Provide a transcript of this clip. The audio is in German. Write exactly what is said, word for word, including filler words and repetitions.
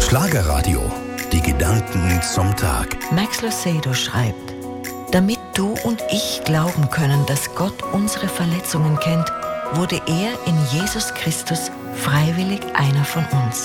Schlagerradio. Die Gedanken zum Tag. Max Locedo schreibt: Damit du und ich glauben können, dass Gott unsere Verletzungen kennt, wurde er in Jesus Christus freiwillig einer von uns.